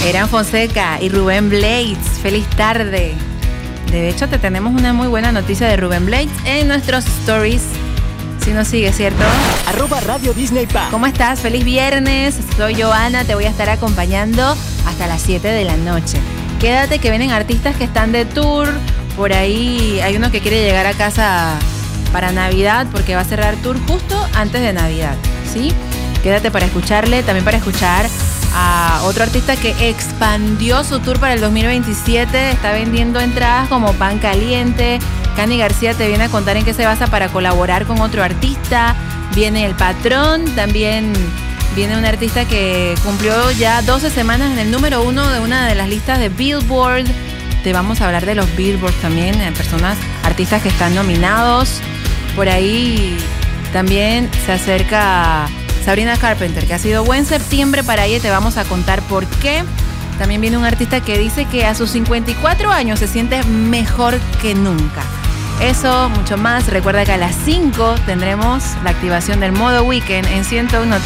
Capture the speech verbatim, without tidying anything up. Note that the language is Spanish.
Eran Fonseca y Rubén Blades. Feliz tarde. De hecho, te tenemos una muy buena noticia de Rubén Blades en nuestros stories. Si nos sigue, ¿cierto? Arroba Radio Disney Pa. ¿Cómo estás? Feliz viernes. Soy Joana. Te voy a estar acompañando hasta las siete de la noche. Quédate que vienen artistas que están de tour. Por ahí hay uno que quiere llegar a casa para Navidad porque va a cerrar tour justo antes de Navidad, ¿sí? Quédate para escucharle, también para escuchar a otro artista que expandió su tour para el dos mil veintisiete. Está vendiendo entradas como pan caliente. Cani García te viene a contar en qué se basa para colaborar con otro artista. Viene El Patrón, también viene un artista que cumplió ya doce semanas en el número uno de una de las listas de Billboard. Te vamos a hablar de los Billboard también, personas, artistas que están nominados. Por ahí también se acerca Sabrina Carpenter, que ha sido buen septiembre para ella y te vamos a contar por qué. También viene un artista que dice que a sus cincuenta y cuatro años se siente mejor que nunca. Eso, mucho más. Recuerda que a las cinco tendremos la activación del modo weekend en ciento uno